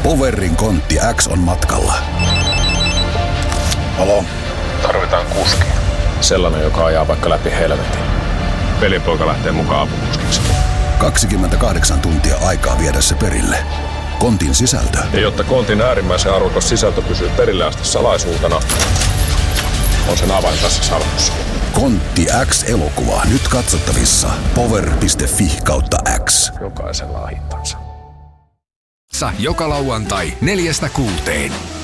Powerin Kontti X on matkalla. Halo? Tarvitaan kuski. Sellainen, joka ajaa vaikka läpi helvetin. Velipoika lähtee mukaan apukuskiksi. 28 tuntia aikaa viedä se perille. Kontin sisältö. Ja jotta Kontin äärimmäisen arvokas sisältö pysyy perille asti salaisuutena, on sen avain tässä salkussa. Kontti X-elokuva nyt katsottavissa power.fi/X. Jokaisella on hintansa. Joka lauantai 4–6.